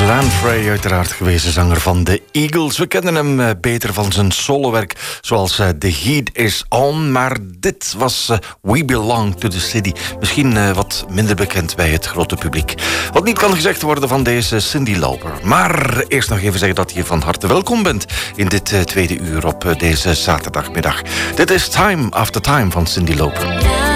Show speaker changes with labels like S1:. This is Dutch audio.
S1: Glenn Frey, uiteraard gewezen zanger van de Eagles. We kennen hem beter van zijn solowerk, zoals The Heat Is On. Maar dit was We Belong to the City. Misschien wat minder bekend bij het grote publiek. Wat niet kan gezegd worden van deze Cyndi Lauper. Maar eerst nog even zeggen dat je van harte welkom bent in dit tweede uur op deze zaterdagmiddag. Dit is Time After Time van Cyndi Lauper.